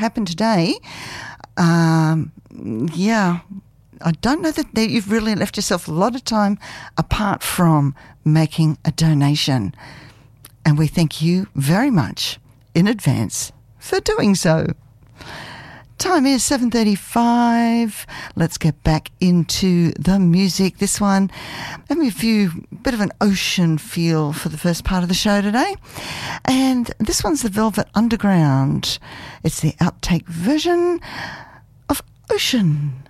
happened today, I don't know that you've really left yourself a lot of time apart from making a donation. And we thank you very much in advance for doing so. Time is 7:35. Let's get back into the music. This one, having a bit of an ocean feel for the first part of the show today. And this one's the Velvet Underground. It's the outtake version of Ocean.